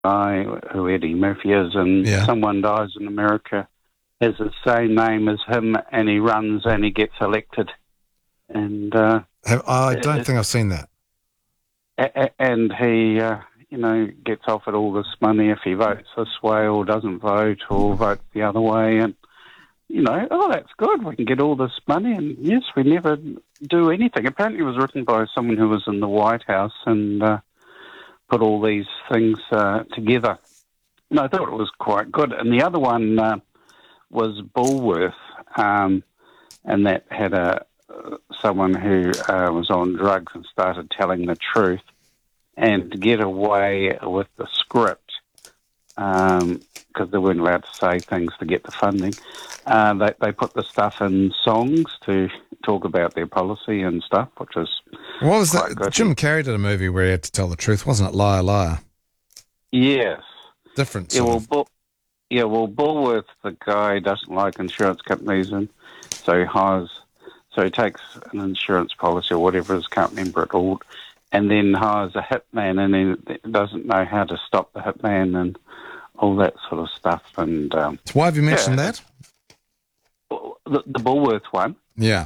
guy who Eddie Murphy is, and Yeah. someone dies in America, has the same name as him, and he runs and he gets elected. And I don't think I've seen that. and he, gets offered all this money if he votes this way or doesn't vote or votes the other way. And, that's good. We can get all this money. And, yes, we never do anything. Apparently it was written by someone who was in the White House and put all these things together. And I thought it was quite good. And the other one was Bulworth, and that had someone who was on drugs and started telling the truth. And to get away with the script, because they weren't allowed to say things to get the funding, they put the stuff in songs to talk about their policy and stuff, which was What was quite that? good. Jim Carrey did a movie where he had to tell the truth, wasn't it? Liar, liar. Yes. Different Yeah, sort of. Bulworth, the guy, doesn't like insurance companies, and so he takes an insurance policy or whatever his company brittled, and then hires a hitman, and he doesn't know how to stop the hitman and all that sort of stuff. And So why have you mentioned that? the Bulworth one, Yeah.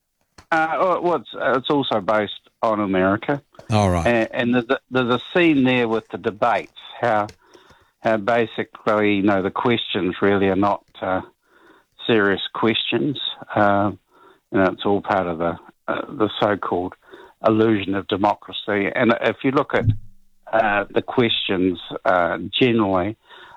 it's also based on America. All right. And there's a scene there with the debates, how basically, the questions really are not serious questions. It's all part of the so-called illusion of democracy. And if you look at the questions generally,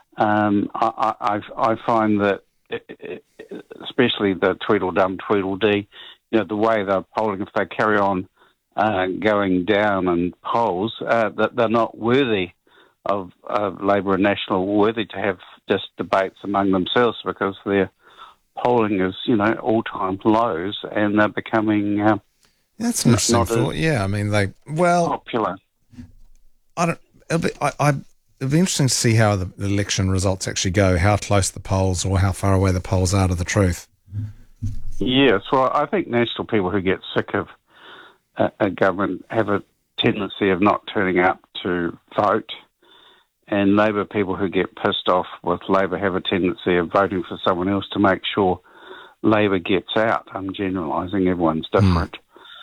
I find that, especially the Tweedledum, Tweedledee, the way they're polling, if they carry on going down in polls, that they're not worthy of Labor and National, worthy to have just debates among themselves, because their polling is, all-time lows, and they're becoming That's an interesting not as thought. Yeah, I mean, popular. I don't. It'll be interesting to see how the election results actually go, how close the polls or how far away the polls are to the truth. Yes, well, I think national people who get sick of a government have a tendency of not turning up to vote, and Labor people who get pissed off with Labor have a tendency of voting for someone else to make sure Labor gets out. I'm generalising, everyone's different.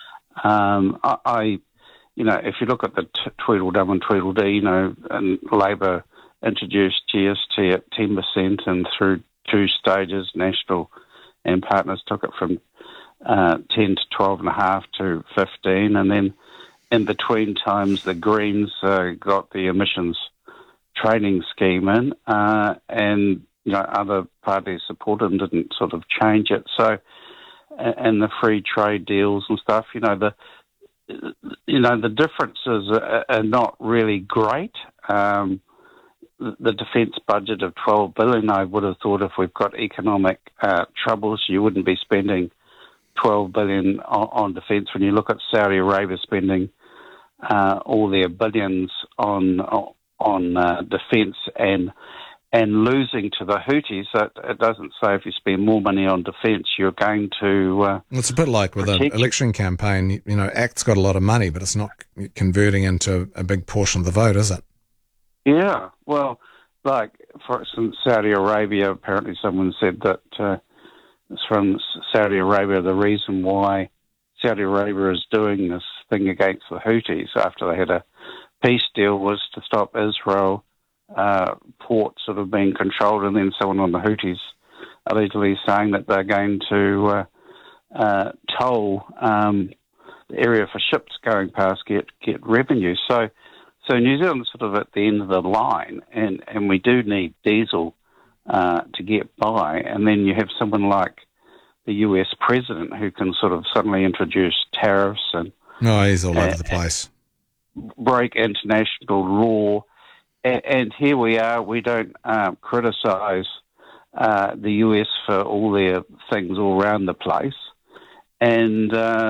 If you look at the Tweedledum and Tweedledee, and Labor introduced GST at 10%, and through two stages, National and Partners took it from 10 to 12.5 to 15, and then in between times, the Greens got the emissions trading scheme in, and other parties supported and didn't sort of change it. So, and the free trade deals and stuff, the differences are not really great. The defence budget of $12 billion, I would have thought, if we've got economic troubles, you wouldn't be spending $12 billion on defence. When you look at Saudi Arabia spending all their billions on defence and losing to the Houthis, it doesn't say if you spend more money on defence, you're going to... It's a bit like with an election campaign. ACT's got a lot of money, but it's not converting into a big portion of the vote, is it? Yeah, well, like, for instance, Saudi Arabia, apparently someone said that it's from Saudi Arabia, the reason why Saudi Arabia is doing this thing against the Houthis after they had a peace deal was to stop Israel ports sort of being controlled, and then someone on the Houthis allegedly saying that they're going to toll the area for ships going past, get revenue. So New Zealand's sort of at the end of the line, and we do need diesel to get by. And then you have someone like the US president who can sort of suddenly introduce tariffs and... No, he's all over the place. Break international law. And here we are. We don't criticise the US for all their things all around the place. And,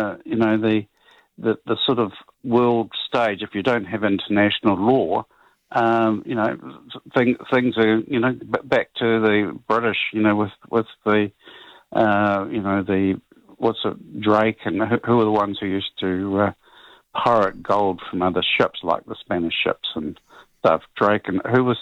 the sort of world stage, if you don't have international law, things are, back to the British, with the, Drake, and who are the ones who used to pirate gold from other ships, like the Spanish ships and stuff, Drake, and who was